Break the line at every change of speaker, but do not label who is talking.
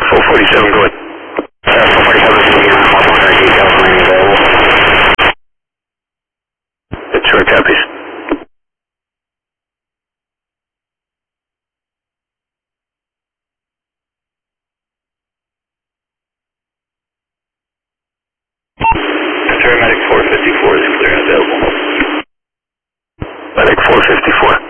447, go ahead. 447, pulmonary details remaining available. That's right, copies. Paramedic 454 is clear and available. Medic 454.